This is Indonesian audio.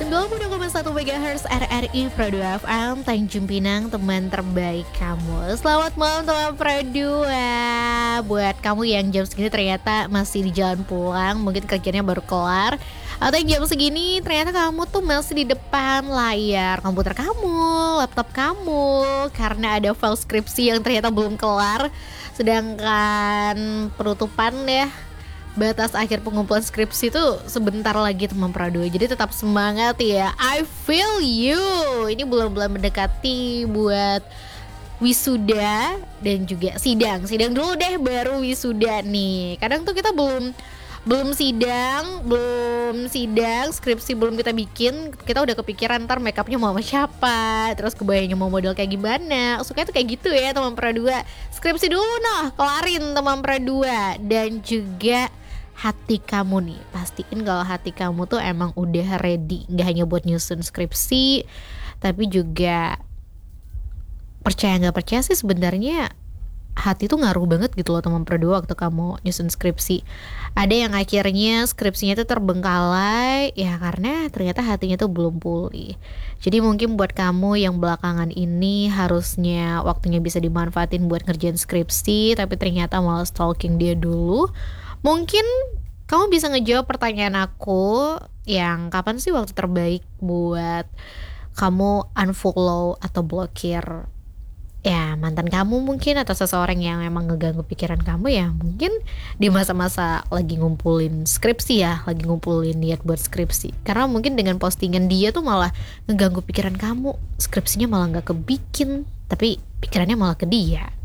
90,1 MHz RRI Pro 2 FM Tanjung Pinang, teman terbaik kamu. Selamat malam teman Pro 2. Buat kamu yang jam segini ternyata masih di jalan pulang, mungkin kerjanya baru kelar, atau yang jam segini ternyata kamu tuh masih di depan layar komputer kamu, laptop kamu, karena ada file skripsi yang ternyata belum kelar. Sedangkan penutupan ya, batas akhir pengumpulan skripsi itu sebentar lagi teman Prado. Jadi tetap semangat ya. I feel you. Ini bulan-bulan mendekati buat wisuda dan juga sidang. Sidang dulu deh baru wisuda nih. Kadang tuh kita belum sidang, skripsi belum kita bikin, kita udah kepikiran ntar makeupnya mau sama siapa, terus kebayanya mau model kayak gimana. Suka tuh kayak gitu ya teman Pradua. Skripsi dulu noh, kelarin teman Pradua. Dan juga hati kamu nih, pastiin kalau hati kamu tuh emang udah ready, gak hanya buat nyusun skripsi, tapi juga percaya gak percaya sih sebenarnya hati tuh ngaruh banget gitu loh teman Pradua waktu kamu nyusun skripsi. Ada yang akhirnya skripsinya tuh terbengkalai ya karena ternyata hatinya tuh belum pulih. Jadi mungkin buat kamu yang belakangan ini harusnya waktunya bisa dimanfaatin buat ngerjain skripsi, tapi ternyata malah stalking dia dulu. Mungkin kamu bisa ngejawab pertanyaan aku yang kapan sih waktu terbaik buat kamu unfollow atau blokir ya mantan kamu mungkin, atau seseorang yang emang ngeganggu pikiran kamu ya mungkin di masa-masa lagi ngumpulin skripsi ya, lagi ngumpulin niat buat skripsi. Karena mungkin dengan postingan dia tuh malah ngeganggu pikiran kamu, skripsinya malah gak kebikin tapi pikirannya malah ke dia.